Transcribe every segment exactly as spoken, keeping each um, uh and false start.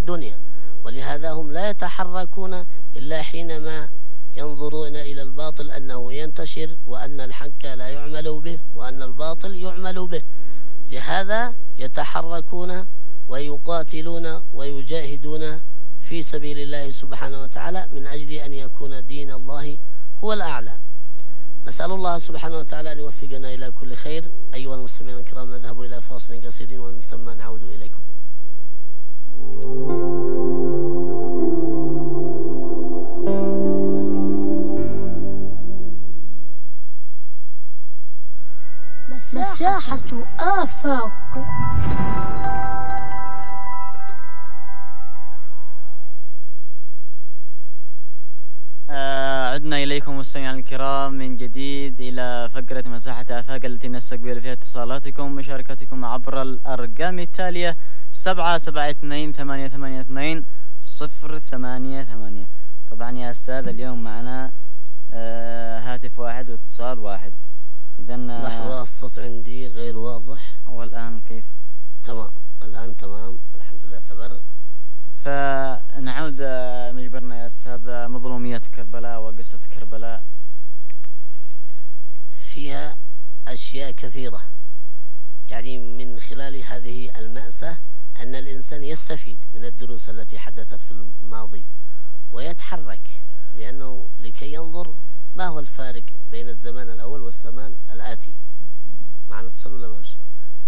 الدنيا، ولهذا هم لا يتحركون إلا حينما ينظرون إلى الباطل أنه ينتشر، وأن الحق لا يعمل به، وأن الباطل يعمل به. لهذا يتحركون ويقاتلون ويجاهدون في سبيل الله سبحانه وتعالى من أجل أن يكون دين الله هو الأعلى. نسأل الله سبحانه وتعالى أن يوفقنا إلى كل خير. أيها المسلمين الكرام، نذهب إلى فاصل قصير ومن ثم نعود إليكم. مساحة آفاق. عدنا إليكم مستمعينا الكرام من جديد إلى فقرة مساحة آفاق التي نستقبل فيها اتصالاتكم ومشاركتكم عبر الأرقام التالية: سبعة سبعة اثنين ثمانية ثمانية اثنين صفر ثمانية ثمانية. طبعا يا أستاذ اليوم معنا آه هاتف واحد واتصال واحد. إذن لحظة، الصوت عندي غير واضح. والآن كيف؟ تمام، الآن تمام الحمد لله. سبر. فنعود مجبرنا يا أستاذ. مظلومية كربلاء وقصة كربلاء فيها أشياء كثيرة، يعني من خلال هذه المأساة أن الإنسان يستفيد من الدروس التي حدثت في الماضي ويتحرك، لأنه لكي ينظر ما هو الفارق بين الزمان الأول والزمان الآتي. معنا اتصال ولا ما مش؟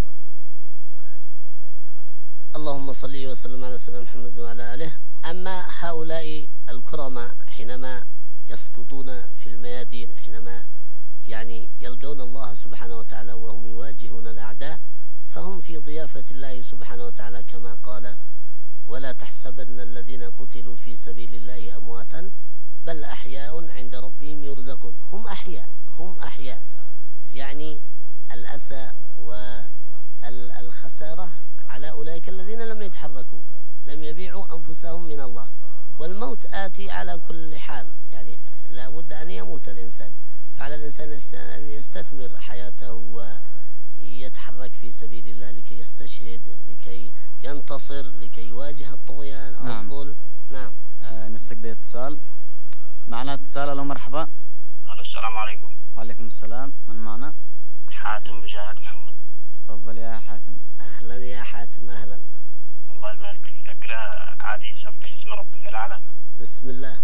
اللهم صل وسلم على سيدنا محمد وعلى آله. أما هؤلاء الكرماء حينما يسقطون في الميادين، حينما يعني يلقون الله سبحانه وتعالى وهم يواجهون الأعداء، فهم في ضيافة الله سبحانه وتعالى كما قال: ولا تحسبن الذين قتلوا في سبيل الله أمواتا بل أحياء عند ربهم يرزقون. هم أحياء، هم أحياء. يعني الأسى والخسارة على أولئك الذين لم يتحركوا، لم يبيعوا أنفسهم من الله. والموت آتي على كل حال، يعني لا بد أن يموت الإنسان، فعلى الإنسان أن يستثمر حياته ويتحرك في سبيل الله لكي يستشهد، لكي ينتصر، لكي يواجه الطغيان أو نعم. الظلم. نعم. آه نستقبل اتصال. معنا اتصال. ألو مرحبا. ألو السلام عليكم. وعليكم السلام. من معنا؟ حاتم مجاهد محمد. تفضل يا حاتم. أهلا يا حاتم. أهلا. الله يبارك فيك. أقرأ عادي سبح اسم ربك الأعلى. بسم الله.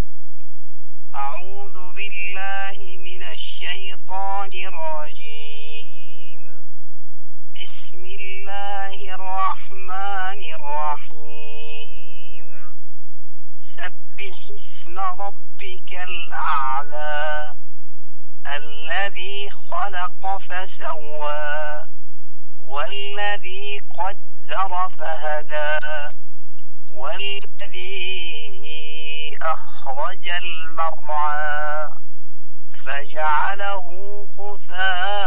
أعوذ بالله من الشيطان الرجيم. بسم الله الرحمن الرحيم. سبح اسم ربك الأعلى الذي خلق فسوى والذي قدر فهدى والذي أخرج المرعى فجعله غثاء